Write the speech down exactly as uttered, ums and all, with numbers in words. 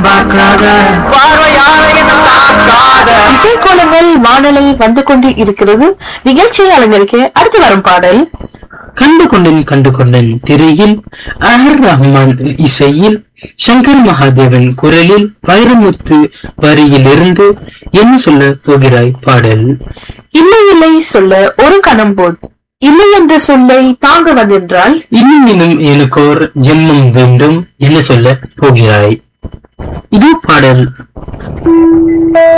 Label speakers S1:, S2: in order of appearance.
S1: பார்க்காத பார்வையாரையும் பார்க்காத
S2: இசைக்கோலங்கள் வானொலி வந்து கொண்டு இருக்கிறது. நிகழ்ச்சியை அலங்கரிக்க அடுத்து வரும் பாடல்
S3: கண்டு கொண்டேன் கண்டு கொண்டேன் திரையில் அஹர் ரஹ்மான் இசையில் சங்கர் மகாதேவன் குரலில் வைரமுத்து வரியில் இருந்து என்ன சொல்ல போகிறாய் பாடல்.
S2: இல்லை இல்லை சொல்ல ஒரு கணம் போல் இல்லை என்ற சொல்லை தாங்க வந்தென்றால்
S3: இன்னும் இன்னும் எனக்கோர் ஜென்மம் வேண்டும் என்ன சொல்ல போகிறாய். இது பாடல்.